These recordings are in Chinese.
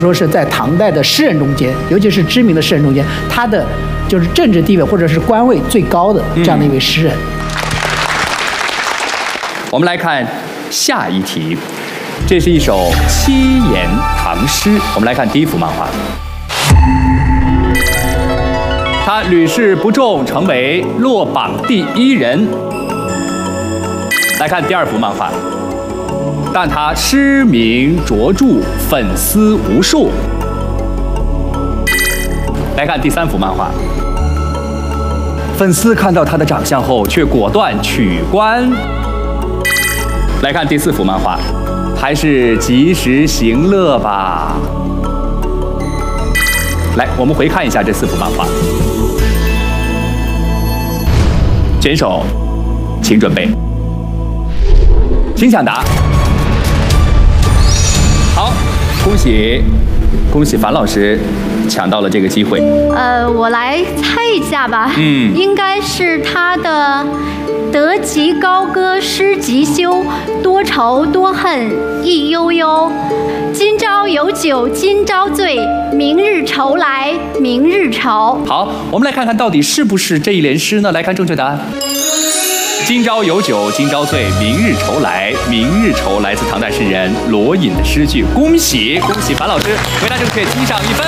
说是在唐代的诗人中间，尤其是知名的诗人中间，他的就是政治地位或者是官位最高的这样的一位诗人。 我们来看下一题，这是一首七言唐诗。我们来看第一幅漫画，他屡试不中，成为落榜第1人。来看第二幅漫画，但他诗名卓著，粉丝无数。来看第三幅漫画，粉丝看到他的长相后，却果断取关。来看第四幅漫画，还是及时行乐吧。来，我们回看一下这4幅漫画。选手，请准备，请抢答。好，恭喜樊老师抢到了这个机会。 我来猜一下吧。应该是他的“得其高歌失其休，多愁多恨亦悠悠。今朝有酒今朝醉，明日愁来明日愁。” 好，我们来看看到底是不是这一联诗呢？来看正确答案。今朝有酒今朝醉，明日愁来明日愁，来自唐代诗人罗隐的诗句。恭喜樊老师，回答正确，记上1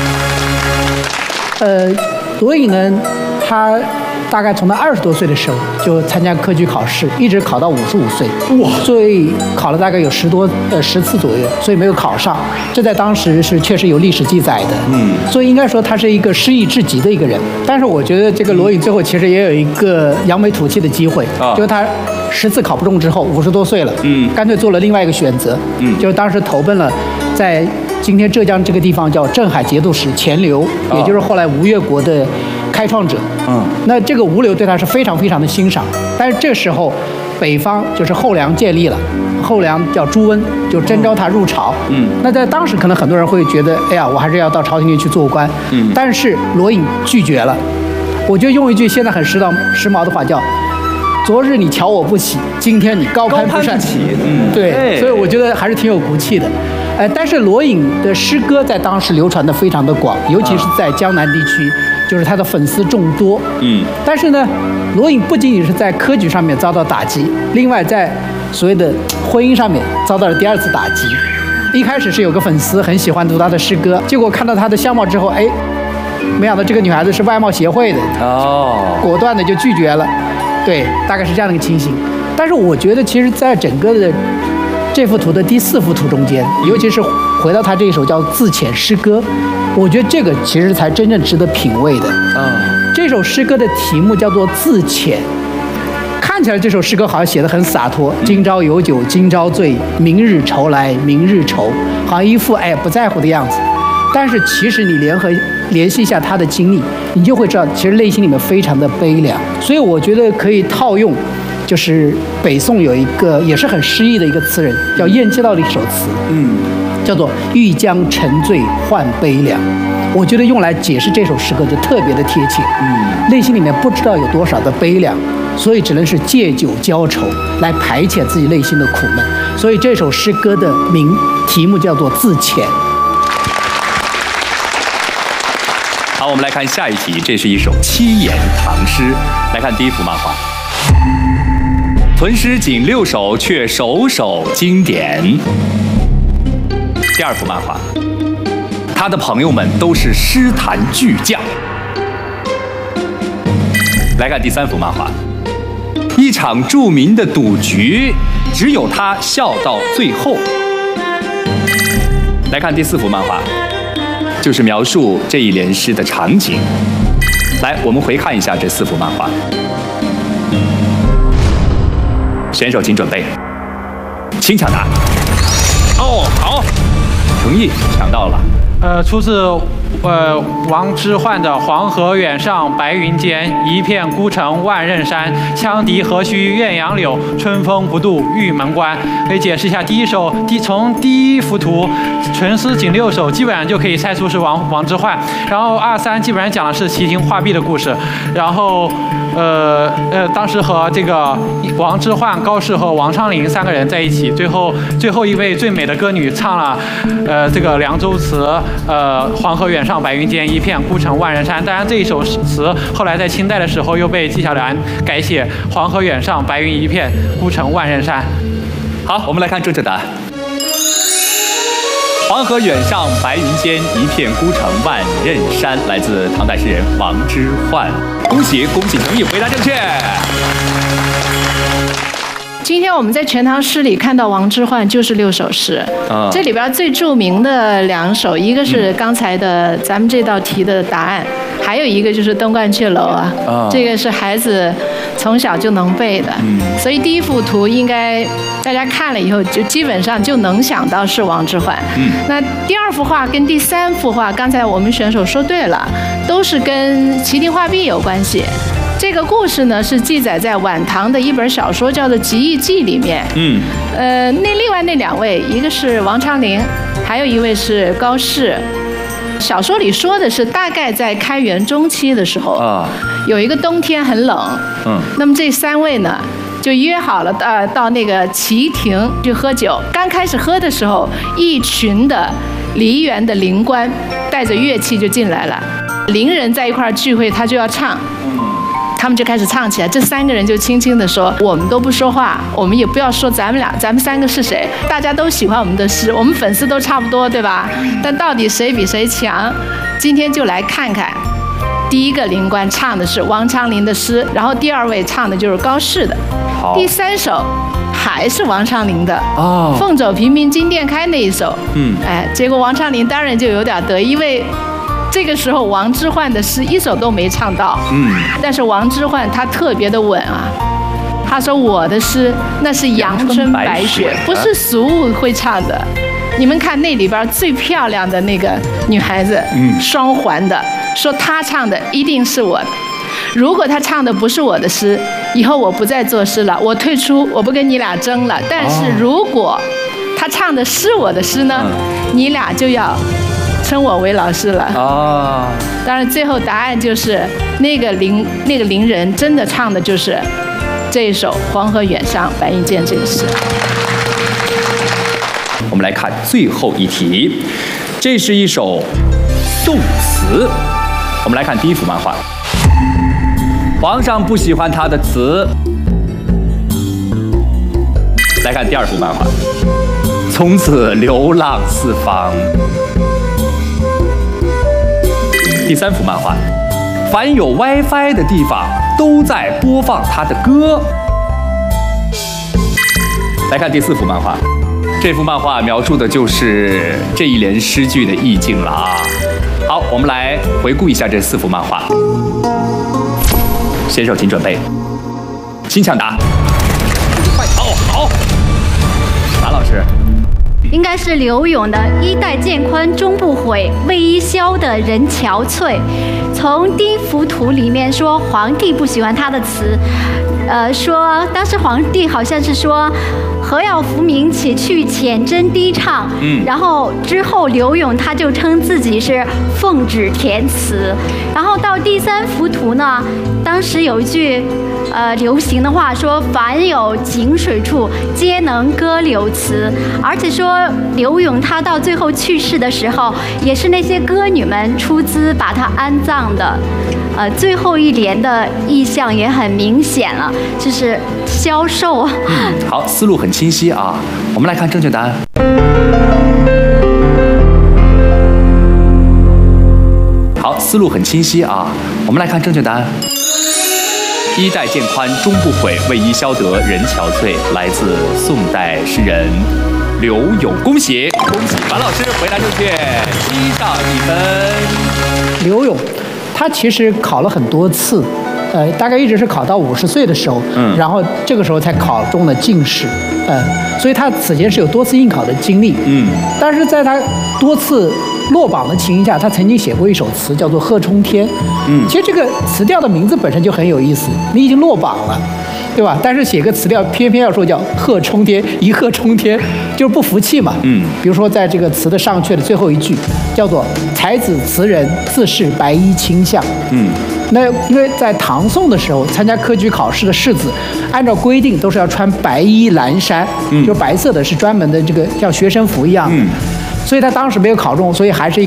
分。 罗隐呢，他大概从他20多岁的时候就参加科举考试，一直考到55岁，哇！所以考了大概有10次左右，所以没有考上。这在当时是确实有历史记载的。所以应该说他是一个失意至极的一个人。但是我觉得这个罗隐最后其实也有一个扬眉吐气的机会，就是他10次考不中之后，50多岁了，干脆做了另外一个选择，就是当时投奔了在今天浙江这个地方叫镇海节度使钱镠，也就是后来吴越国的开创者。那这个吴流对他是非常非常的欣赏，但是这时候北方就是后梁建立了，后梁叫朱温，就征召他入朝。那在当时可能很多人会觉得，哎呀，我还是要到朝廷里去做官。但是罗隐拒绝了。我就用一句现在很时髦的话叫“昨日你瞧我不起，今天你高攀不上起”。对，所以我觉得还是挺有骨气的。但是罗隐的诗歌在当时流传的非常的广，尤其是在江南地区，就是他的粉丝众多。但是呢，罗隐不仅仅是在科举上面遭到打击，另外在所谓的婚姻上面遭到了第2次打击。一开始是有个粉丝很喜欢读他的诗歌，结果看到他的相貌之后，没想到这个女孩子是外貌协会的，果断的就拒绝了。对，大概是这样的一个情形。但是我觉得，其实，在整个的这幅图的第4幅图中间，尤其是回到他这一首叫《自遣诗歌》，我觉得这个其实才真正值得品味的。这首诗歌的题目叫做《自遣》，看起来这首诗歌好像写得很洒脱，今朝有酒今朝醉，明日愁来明日愁，好像一副不在乎的样子。但是其实你联系一下他的经历，你就会知道，其实内心里面非常的悲凉。所以我觉得可以套用，就是北宋有一个也是很诗意的一个词人，叫晏几道的一首词，叫做“欲将沉醉换悲凉”。我觉得用来解释这首诗歌就特别的贴切。内心里面不知道有多少的悲凉，所以只能是借酒浇愁来排遣自己内心的苦闷。所以这首诗歌的题目叫做《自遣》。 好，我们来看下一题，这是一首7言唐诗。来看第一幅漫画，存诗仅6首，却首首经典。第二幅漫画，他的朋友们都是诗坛巨匠。来看第3幅漫画，一场著名的赌局，只有他笑到最后。来看第4幅漫画，就是描述这一联诗的场景。来，我们回看一下这4幅漫画。选手请准备，请抢答。好，程毅抢到了。 出自王之涣的黄河远上白云间，一片孤城万仞山。羌笛何须怨杨柳，春风不度玉门关。可以解释一下，从第一幅图纯诗仅6首，基本上就可以猜出是王之涣。然后2、3基本上讲的是齐亭画壁的故事。然后当时和这个王之涣、高适和王昌龄3个人在一起，最后一位最美的歌女唱了这个凉州词，黄河远上白云间，一片孤城万仞山。当然这一首词后来在清代的时候又被纪晓岚改写黄河远上白云一片，孤城万仞山。 好，我们来看正确答案。黄河远上白云间，一片孤城万仞山，来自唐代诗人王之涣。恭喜程毅回答正确。 今天我们在《全唐诗》里看到王之涣就是6首诗，这里边最著名的2首，一个是刚才的咱们这道题的答案，还有一个就是《登鹳雀楼》啊，这个是孩子从小就能背的，所以第一幅图应该大家看了以后就基本上就能想到是王之涣。那第2幅画跟第3幅画，刚才我们选手说对了，都是跟齐亭画壁有关系。这个故事呢是记载在晚唐的一本小说叫做《集异记》里面。另外那2位，一个是王昌龄，还有一位是高适。小说里说的是大概在开元中期的时候，有一个冬天很冷，那么这3位呢就约好了到那个齐亭去喝酒。刚开始喝的时候，一群的梨园的伶官带着乐器就进来了，伶人在一块儿聚会，他就要唱。他们就开始唱起来，这3个人就轻轻地说：“我们都不说话，我们也不要说咱们3个是谁，大家都喜欢我们的诗，我们粉丝都差不多，对吧？但到底谁比谁强？今天就来看看。”第1个伶官唱的是王昌龄的诗，然后第2位唱的就是高适的，第3首还是王昌龄的凤肘平明金殿开那一首。结果王昌龄当然就有点得意，因为这个时候王之涣的诗1首都没唱到，但是王之涣他特别的稳啊，他说我的诗那是阳春白雪，不是俗物会唱的。你们看那里边最漂亮的那个女孩子，双环的，说她唱的一定是我的。如果她唱的不是我的诗，以后我不再作诗了，我退出，我不跟你俩争了。但是如果她唱的是我的诗呢，你俩就要称我为老师了。当然最后答案就是那个伶人真的唱的就是这一首黄河远上白云间这个诗。 我们来看最后一题，这是一首宋词。我们来看第1幅漫画，皇上不喜欢他的词。来看第2幅漫画，从此流浪四方。第3幅漫画，凡有 WiFi 的地方都在播放他的歌。来看第4幅漫画，这幅漫画描述的就是这一联诗句的意境了啊。好，我们来回顾一下这4幅漫画。选手请准备，请抢答。快好，马老师。 应该是柳永的“衣带渐宽终不悔，为伊消得人憔悴”。从第1幅图里面说皇帝不喜欢他的词，说当时皇帝好像是说何要浮名，且去浅斟低唱。然后之后柳永他就称自己是奉旨填词。然后到第3幅图呢，当时有一句流行的话说，凡有井水处，皆能歌柳词。而且说柳永他到最后去世的时候，也是那些歌女们出资把他安葬的。最后一联的意象也很明显了，就是消瘦。 好，思路很清晰啊。我们来看正确答案。好，思路很清晰啊。我们来看正确答案。衣带渐宽终不悔，为伊消得人憔悴，来自宋代诗人柳永。恭喜马老师回答正确，7上1分。 柳永他其实考了很多次， 大概一直是考到50岁的时候，然后这个时候才考中了进士，所以他此前是有多次应考的经历，但是在他多次落榜的情形下，他曾经写过一首词叫做《贺冲天》，其实这个词调的名字本身就很有意思，你已经落榜了，对吧？但是写个词调，偏偏要说叫贺冲天，一贺冲天，就是不服气嘛。比如说在这个词的上阙的最后一句，叫做“才子词人自是白衣卿相”。那因为在唐宋的时候，参加科举考试的士子，按照规定都是要穿白衣蓝衫，就是白色的，是专门的这个像学生服一样的。所以他当时没有考中，所以还是